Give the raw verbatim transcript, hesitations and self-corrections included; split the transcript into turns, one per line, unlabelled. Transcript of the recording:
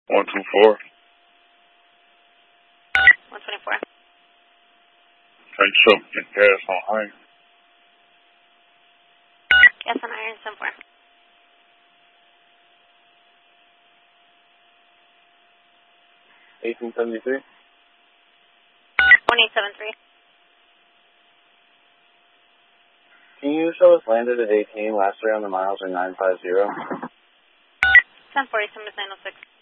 one two four.
one twenty-four.
Take something gas on iron.
Gas on iron, seven four.
eighteen seventy-three.
one eight seven three.
Can you show us landed at eighteen, last three on the miles are nine five zero?
ten forty, seven nine oh six.